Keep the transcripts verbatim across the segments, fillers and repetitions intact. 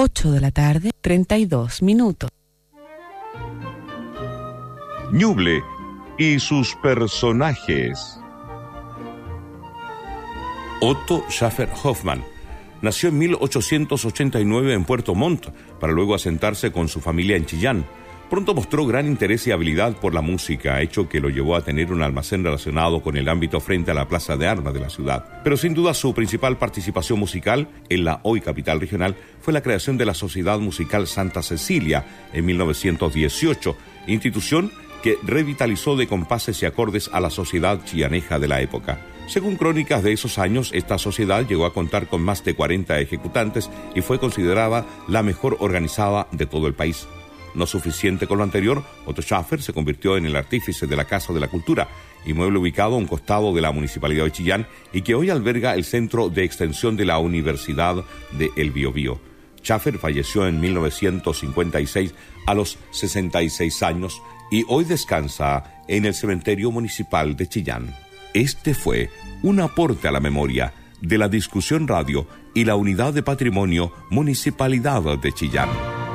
ocho de la tarde, treinta y dos minutos. Ñuble y sus personajes. Otto Schäfer Hoffmann nació en mil ochocientos ochenta y nueve en Puerto Montt, para luego asentarse con su familia en Chillán. Pronto mostró gran interés y habilidad por la música, hecho que lo llevó a tener un almacén relacionado con el ámbito frente a la Plaza de Armas de la ciudad. Pero sin duda su principal participación musical en la hoy capital regional fue la creación de la Sociedad Musical Santa Cecilia en mil novecientos dieciocho, institución que revitalizó de compases y acordes a la sociedad chillaneja de la época. Según crónicas de esos años, esta sociedad llegó a contar con más de cuarenta ejecutantes y fue considerada la mejor organizada de todo el país. No suficiente con lo anterior, Otto Schäfer se convirtió en el artífice de la Casa de la Cultura, inmueble ubicado a un costado de la Municipalidad de Chillán y que hoy alberga el Centro de Extensión de la Universidad de El Biobío. Schäfer falleció en mil novecientos cincuenta y seis a los sesenta y seis años y hoy descansa en el Cementerio Municipal de Chillán. Este fue un aporte a la memoria de la Discusión Radio y la Unidad de Patrimonio Municipalidad de Chillán.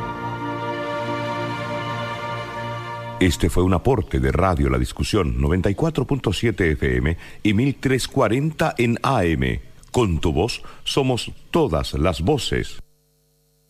Este fue un aporte de Radio La Discusión, noventa y cuatro punto siete F M y mil trescientos cuarenta en A M. Con tu voz somos todas las voces.